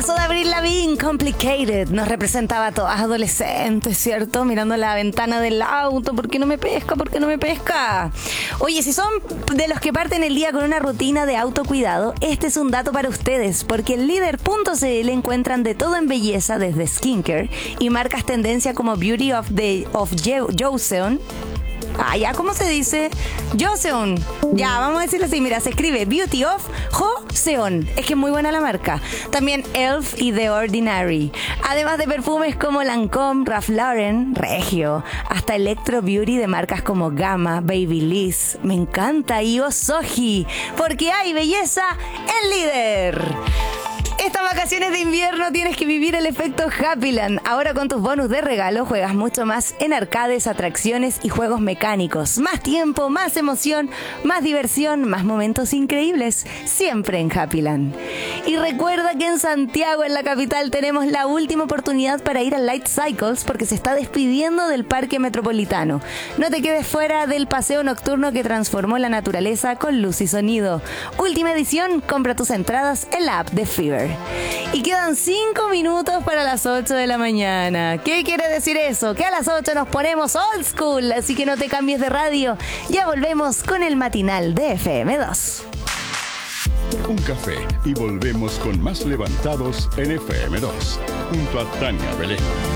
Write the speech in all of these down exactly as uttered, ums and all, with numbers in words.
Temazo de Avril Lavigne, Complicated. Nos representaba a todas adolescentes, ¿cierto? Mirando la ventana del auto. ¿Por qué no me pesca? ¿Por qué no me pesca? Oye, si son de los que parten el día con una rutina de autocuidado, este es un dato para ustedes, porque en líder punto c l encuentran de todo en belleza, desde skincare y marcas tendencia como Beauty of, the, of Joseon. Ah, ya, ¿cómo se dice? Joseon. Ya, vamos a decirlo así. Mira, se escribe Beauty of Joseon. Es que es muy buena la marca. También Elf y The Ordinary. Además de perfumes como Lancôme, Ralph Lauren, Regio, hasta Electro Beauty de marcas como Gamma, Babyliss. Me encanta. Y Osoji. Porque hay belleza en líder. Estas vacaciones de invierno tienes que vivir el efecto Happyland. Ahora con tus bonus de regalo juegas mucho más en arcades, atracciones y juegos mecánicos. Más tiempo, más emoción, más diversión, más momentos increíbles. Siempre en Happyland. Y recuerda que en Santiago, en la capital, tenemos la última oportunidad para ir a Light Cycles porque se está despidiendo del Parque Metropolitano. No te quedes fuera del paseo nocturno que transformó la naturaleza con luz y sonido. Última edición, compra tus entradas en la app de Fever. Y quedan cinco minutos para las ocho de la mañana. ¿Qué quiere decir eso? Que a las ocho nos ponemos old school, así que no te cambies de radio. Ya volvemos con el matinal de F M dos. Un café y volvemos con más levantados en F M dos, junto a Tania Belén.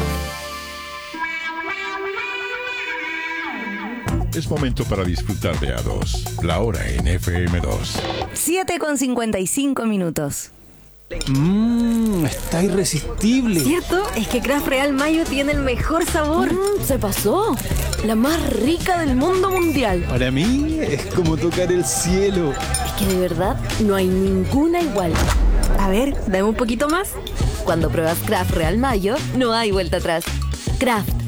Es momento para disfrutar de A dos, la hora en F M dos. siete con cincuenta y cinco minutos. Mmm, está irresistible. ¿Cierto? Es que Kraft Real Mayo tiene el mejor sabor. Mm, se pasó. La más rica del mundo mundial. Para mí es como tocar el cielo. Es que de verdad no hay ninguna igual. A ver, dame un poquito más. Cuando pruebas Kraft Real Mayo, no hay vuelta atrás. Kraft,